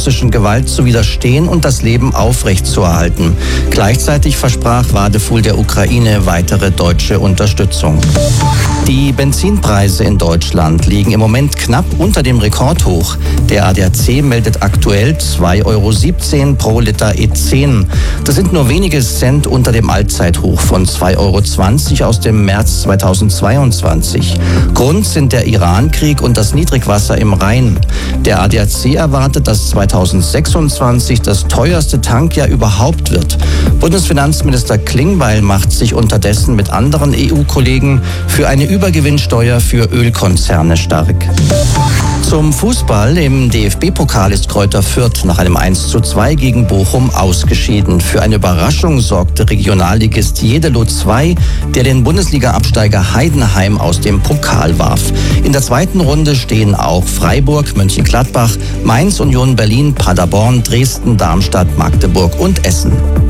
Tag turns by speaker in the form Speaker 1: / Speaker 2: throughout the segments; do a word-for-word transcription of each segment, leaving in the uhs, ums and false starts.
Speaker 1: russischen Gewalt zu widerstehen und das Leben aufrechtzuerhalten. Gleichzeitig versprach Wadefuhl der Ukraine weitere deutsche Unterstützung. Die Benzinpreise in Deutschland liegen im Moment knapp unter dem Rekordhoch. Der A D A C meldet aktuell zwei Euro siebzehn pro Liter E zehn. Das sind nur wenige Cent unter dem Allzeithoch von zwei Euro zwanzig aus dem März zweitausendzweiundzwanzig. Grund sind der Iran-Krieg und das Niedrigwasser im Rhein. Der A D A C erwartet, dass zweitausendsechsundzwanzig das teuerste Tankjahr überhaupt wird. Bundesfinanzminister Klingbeil macht sich unterdessen mit anderen E U-Kollegen für eine Übergewinnsteuer für Ölkonzerne stark. Zum Fußball. Im D F B-Pokal ist Greuther Fürth nach einem eins zu zwei gegen Bochum ausgeschieden. Für eine Überraschung sorgte Regionalligist Jedelo zwei, der den Bundesliga-Absteiger Heidenheim aus dem Pokal warf. In der zweiten Runde stehen auch Freiburg, Mönchengladbach, Mainz, Union Berlin, Paderborn, Dresden, Darmstadt, Magdeburg und Essen.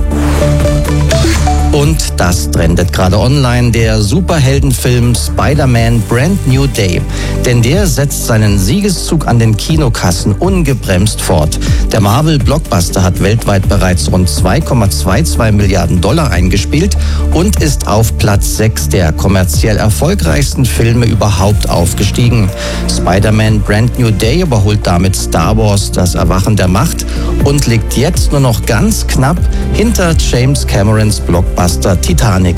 Speaker 1: Und das trendet gerade online, der Superheldenfilm Spider-Man Brand New Day. Denn der setzt seinen Siegeszug an den Kinokassen ungebremst fort. Der Marvel-Blockbuster hat weltweit bereits rund zwei Komma zweiundzwanzig Milliarden Dollar eingespielt und ist auf Platz sechs der kommerziell erfolgreichsten Filme überhaupt aufgestiegen. Spider-Man Brand New Day überholt damit Star Wars, das Erwachen der Macht, und liegt jetzt nur noch ganz knapp hinter James Camerons Blockbuster Titanic.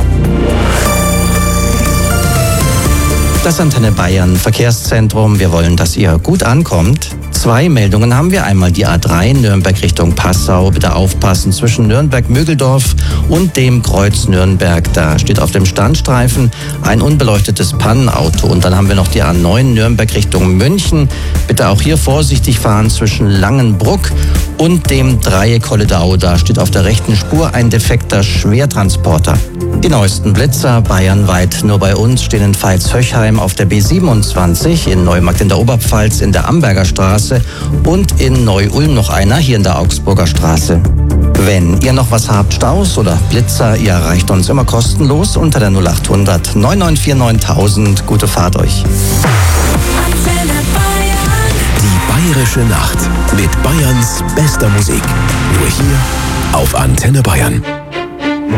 Speaker 1: Das Antenne Bayern Verkehrszentrum. Wir wollen, dass ihr gut ankommt. Zwei Meldungen haben wir. Einmal die A drei Nürnberg Richtung Passau. Bitte aufpassen zwischen Nürnberg-Mögeldorf und dem Kreuz Nürnberg. Da steht auf dem Standstreifen ein unbeleuchtetes Pannenauto. Und dann haben wir noch die A neun Nürnberg Richtung München. Bitte auch hier vorsichtig fahren zwischen Langenbruck und dem Dreieck Holledau. Da steht auf der rechten Spur ein defekter Schwertransporter. Die neuesten Blitzer bayernweit. Nur bei uns stehen in Pfalz-Höchheim auf der B siebenundzwanzig, in Neumarkt in der Oberpfalz in der Amberger Straße und in Neu-Ulm noch einer, hier in der Augsburger Straße. Wenn ihr noch was habt, Staus oder Blitzer, ihr erreicht uns immer kostenlos unter der null achthundert neun neun vier neuntausend. Gute Fahrt euch.
Speaker 2: Die Bayerische Nacht mit Bayerns bester Musik. Nur hier auf Antenne Bayern.